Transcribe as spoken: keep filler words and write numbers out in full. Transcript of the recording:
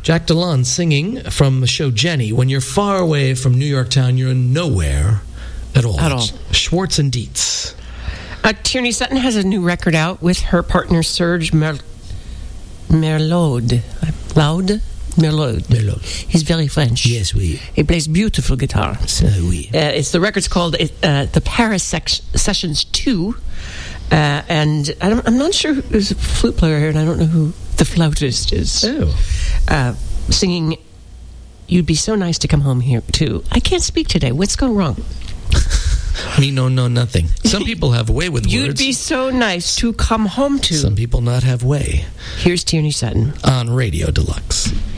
Jack DeLon singing from the show Jenny. When you're far away from New York Town, you're nowhere at all. At all. Schwartz and Dietz. Uh, Tierney Sutton has a new record out with her partner Serge Mer- Merlode. Loud? Merlode. Merlode. He's very French. Yes, oui. He plays beautiful guitar. So, oui. Uh, it's the record's called uh, the Paris Sec- Sessions two, uh, and I don't, I'm not sure who's a flute player here, and I don't know who the flautist is. Oh. Uh, singing, "You'd be so nice to come home here too." I can't speak today. What's going wrong? Me no, no, nothing. Some people have way with You'd words. be so nice to come home to. Some people not have way. Here's Tierney Sutton On Radio Deluxe.